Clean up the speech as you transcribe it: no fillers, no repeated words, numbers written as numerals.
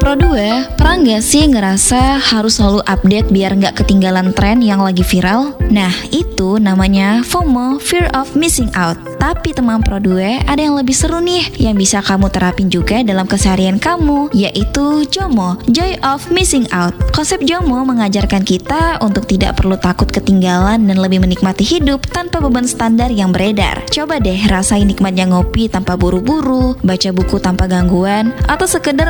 Pro 2, pernah nggak sih ngerasa harus selalu update biar nggak ketinggalan tren yang lagi viral? Nah, itu namanya FOMO, Fear of Missing Out. Tapi teman Pro 2, ada yang lebih seru nih yang bisa kamu terapin juga dalam keseharian kamu, yaitu JOMO, Joy of Missing Out. Konsep JOMO mengajarkan kita untuk tidak perlu takut ketinggalan dan lebih menikmati hidup tanpa beban standar yang beredar. Coba deh rasain nikmatnya ngopi tanpa buru-buru, baca buku tanpa gangguan, atau sekedar